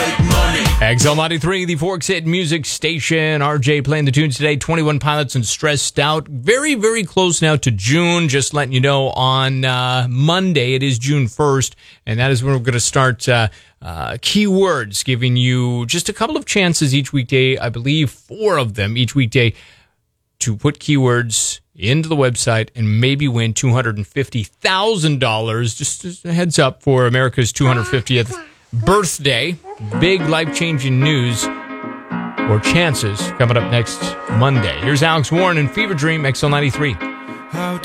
make money. XL93, the Forks Hit Music Station. RJ playing the tunes today. 21 Pilots and Stressed Out. Very, very close now to June. Just letting you know, on Monday, it is June 1st, and that is when we're going to start keywords, giving you just a couple of chances each weekday. I believe 4 of them each weekday to put keywords into the website and maybe win $250,000. Just a heads up for America's 250th birthday. Big life-changing news or chances coming up next Monday. Here's Alex Warren and Fever Dream, XL93.